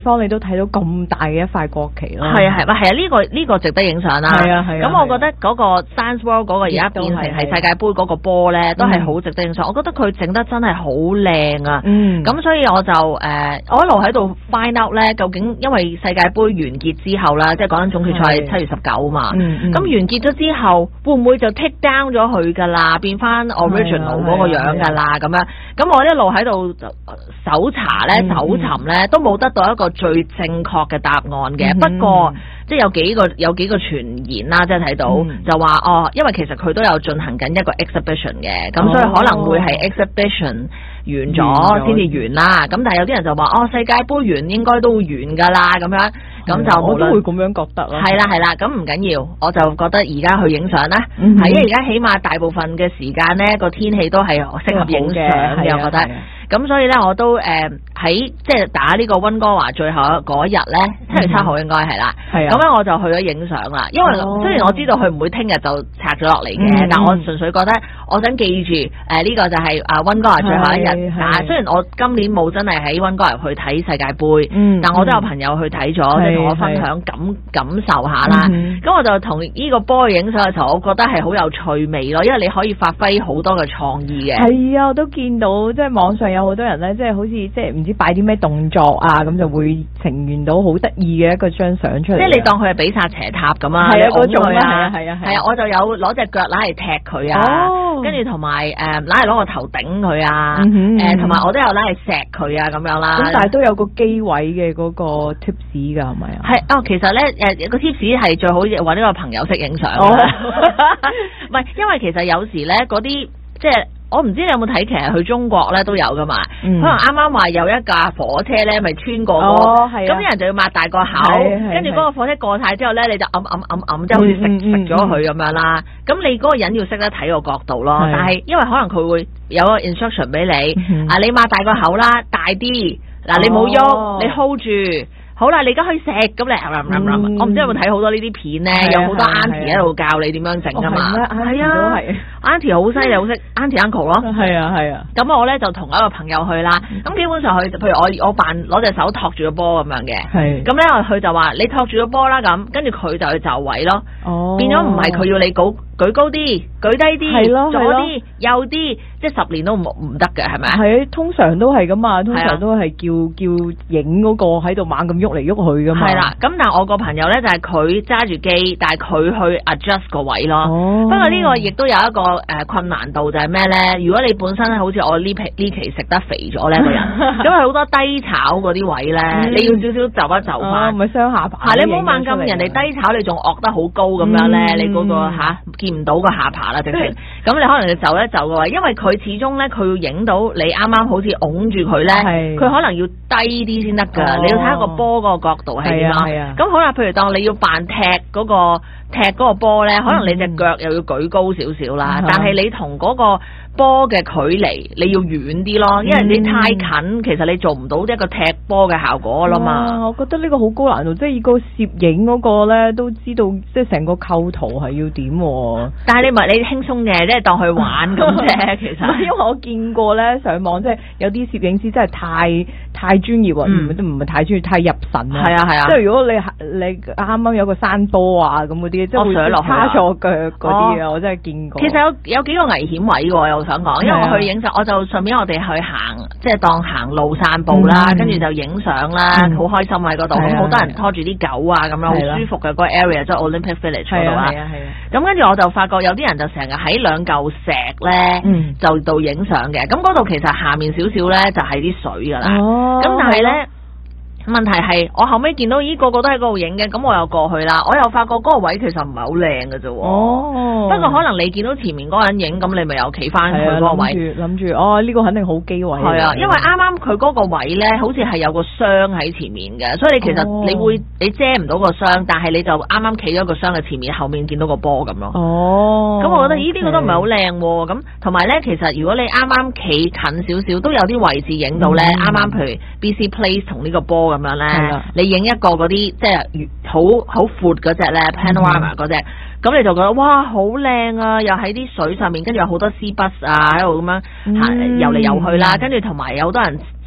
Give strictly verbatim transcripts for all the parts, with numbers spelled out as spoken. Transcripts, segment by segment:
方你都睇到咁大嘅一塊國旗咯。 係啊係啊係啊，呢、這個呢、這個值得影相啦。 係啊係啊。 咁我覺得嗰個 Science World 嗰個而家變成係世界盃嗰個波咧，都係好值得影相。我覺得佢整得真係好靚啊。嗯。咁所以我就誒、呃，我一路喺度 find out 咧，究竟因為世界盃完結之後啦，即係講緊總決賽係七月十九嘛。嗯嗯。咁完結咗之後，會唔會就 take down 咗佢㗎啦，變翻 original 嗰個樣㗎啦咁樣？咁我一路喺度搜查咧、搜尋咧，都冇得到一個最正確嘅答案嘅。嗯、不過即係有幾個有幾個傳言啦，即係睇到、嗯、就話哦，因為其實佢都有進行緊一個 exhibition 嘅，咁、哦、所以可能會係 exhibition 完咗先至完啦。咁、嗯、但係有啲人就話哦，世界盃完應該都會完㗎啦，咁樣咁就我都會咁樣覺得咯。 係啦係啦，咁唔緊要，我就覺得而家去影相啦，係、嗯、因為而家起碼大部分嘅時間咧個天氣都係適合影相嘅，我覺得。咁所以咧，我都誒喺即係打呢個溫哥華最後嗰日咧，七月七號應該係啦。係啊。咁咧我就去咗影相啦，因為雖然我知道佢唔會聽日就拆咗落嚟嘅，但我純粹覺得我想記住誒呢、呃這個就係啊溫哥華最後一日。但係雖然我今年冇真係喺溫哥華去睇世界盃，嗯、但我都有朋友去睇咗，即係同我分享感感受下啦。咁、嗯、我就同呢個波影相嘅時候，我覺得係好有趣味咯，因為你可以發揮好多嘅創意嘅。係啊，我都見到即係網上有好多人咧，即係好似即係唔知擺啲咩動作啊，咁就會呈現到好得意嘅一個張相出嚟。 即係你當佢係比薩斜塔咁啊， 係啊嗰種啊，係啊係啊係啊，我就有攞隻腳攞嚟踢佢啊，跟住同埋誒攞嚟攞個頭頂佢啊，誒同埋我都有攞嚟錫佢啊咁樣啦。 咁但係都有個機位嘅嗰個 tips 㗎係咪啊？ 係哦，其實咧誒個 tips 係最好揾呢個朋友識影相。唔係，因為其實有時咧嗰啲即係。我唔知你有冇睇，其實去中國咧都有噶嘛，嗯、可能啱啱話有一架火車咧，咪穿過嗰、那個，咁啲、哦、人就要擘大個口，跟住嗰個火車過晒之後咧，你就揞揞揞揞，即係好似食食咗佢咁樣啦。咁、嗯嗯、你嗰個人要識得睇個角度咯，但係因為可能佢會有個 instruction 俾你，嗯、啊你擘大個口啦，大啲，嗱你冇喐，哦、你 hold 住。好啦，你而家可以食咁你，嗯、我唔知有冇睇好多呢啲片咧，有好多 auntie 喺度教你點樣整噶嘛。係啊 ，auntie 好犀利，好識 auntie uncle 咯。係啊係啊。咁我咧就同一個朋友去啦。咁基本上佢，譬如我我扮攞隻手托住個波咁樣嘅。係。咁咧佢就話你托住個波啦咁，跟住佢就去就位咯。哦。變咗唔係佢要你舉舉高啲、舉低啲、左啲、右啲，即係十年都唔唔得嘅，係咪啊？係，通常都係咁嘛，通常都係叫叫影嗰個喺度猛咁喐嚟喐去噶嘛。係啦，咁但係我個朋友咧就係佢揸住機，但係佢去 adjust 個位咯。哦。不過呢個亦都有一個誒、呃、困難度就係咩咧？如果你本身好似我呢期呢期食得肥咗咧個人，咁係好多低炒嗰啲位咧，嗯、你要少少就一就翻。唔係雙下巴。係你唔好猛咁，人哋低炒你仲惡得好高咁樣咧，嗯、你嗰、嗰個吓、啊、見唔到個下巴啦，直情。咁你可能就就一就個位，因為佢始終咧佢要影到你啱啱好似擁住佢咧，佢可能要低啲先得噶。哦、你要睇下個波嗰個角度係點啊。咁好啦，譬如當你要扮踢嗰、嗰個踢嗰個波咧，可能你隻腳又要舉高少少啦，嗯、但係你同嗰個波嘅距離你要遠啲咯，因為你太近，嗯、其實你做唔到一個踢波嘅效果啦嘛。 我覺得呢個好高難度，即係個攝影嗰個咧都知道，即係成個構圖係要點。 但係你唔係你輕鬆嘅，即係當去玩咁啫。其實因為我見過咧上網，即係有啲攝影師真係太太專業啊，唔係唔係太專業，太入神啊。係啊係啊。即係如果你你啱啱有個山坡啊咁嗰啲，即係會差錯腳嗰啲啊，我真係見過。其實有有幾個危險位喎，我想講，因為我去影相，我就順便我哋去行，即係當行路散步啦，跟住就影相啦，好開心喺嗰度。咁好多人拖住啲狗啊，咁樣好舒服嘅嗰個 area，即係 Olympic Village 嗰度啦。係啊係啊。咁跟住我就發覺有啲人就成日喺兩嚿石咧，就度影相嘅。咁嗰度其實下面少少咧就係啲水噶啦。哦。咁但係咧。問題係我後尾見到咦個個都喺嗰度影嘅，咁我又過去啦，我又發覺嗰個位其實唔係好靚嘅啫。哦，不過可能你見到前面嗰個人影，咁你咪又企翻佢嗰個位，諗住哦呢、呢個肯定好機位。係啊，因為啱啱佢嗰個位咧，好似係有個箱喺前面嘅，所以你其實你會、哦、你遮唔到個箱，但係你就啱啱企咗個箱嘅前面，後面見到個波咁咯。哦，咁我覺得咦呢、呢個都唔係好靚喎。咁同埋咧，其實如果你啱啱企近少少，都有啲位置影到咧，啱啱、嗯、譬如 B C Place 同呢個波。咁樣咧，你影一個嗰啲即係好好闊嗰隻咧 panorama 嗰隻，咁你就覺得哇好靚啊！又喺啲水上面，跟住有好多 sea bus 啊喺度咁樣行遊嚟遊去啦，跟住同埋有好多人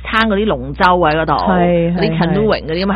撐嗰啲龍舟喺嗰度，嗰啲 canoeing 嗰啲咁